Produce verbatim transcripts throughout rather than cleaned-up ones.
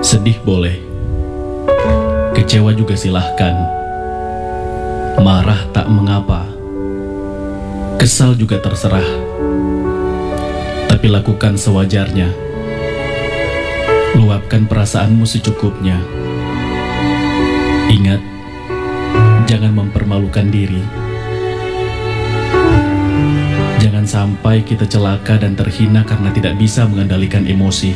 Sedih boleh, kecewa juga silahkan, marah tak mengapa, kesal juga terserah. Tapi lakukan sewajarnya, luapkan perasaanmu secukupnya. Ingat, jangan mempermalukan diri. Jangan sampai kita celaka dan terhina karena tidak bisa mengendalikan emosi.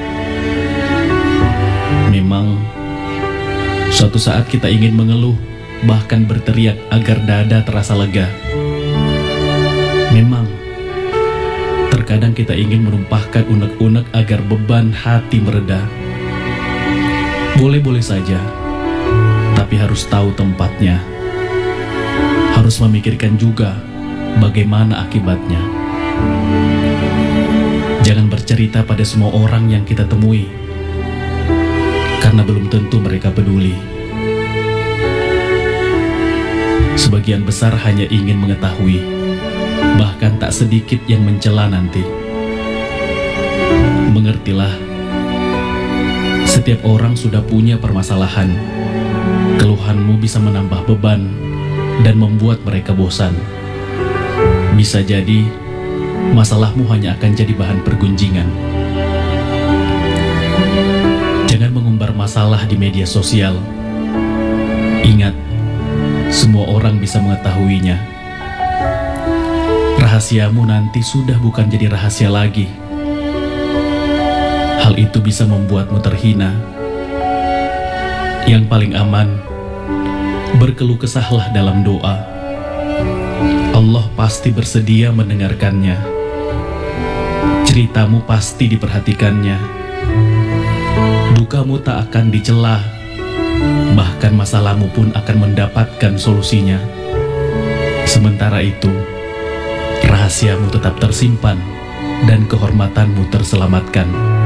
Memang, suatu saat kita ingin mengeluh, bahkan berteriak agar dada terasa lega. Memang, terkadang kita ingin menumpahkan unek-unek agar beban hati mereda. Boleh-boleh saja, tapi harus tahu tempatnya. Harus memikirkan juga bagaimana akibatnya. Jangan bercerita pada semua orang yang kita temui, karena belum tentu mereka peduli. Sebagian besar hanya ingin mengetahui, bahkan tak sedikit yang mencela nanti. Mengertilah, setiap orang sudah punya permasalahan. Keluhanmu bisa menambah beban dan membuat mereka bosan. Bisa jadi, masalahmu hanya akan jadi bahan pergunjingan. Jangan mengumbar masalah di media sosial. Ingat, semua orang bisa mengetahuinya. Rahasiamu nanti sudah bukan jadi rahasia lagi. Hal itu bisa membuatmu terhina. Yang paling aman, berkeluh kesahlah dalam doa. Allah pasti bersedia mendengarkannya. Ceritamu pasti diperhatikannya. Dukamu tak akan dicela, bahkan masalahmu pun akan mendapatkan solusinya. Sementara itu, rahasiamu tetap tersimpan dan kehormatanmu terselamatkan.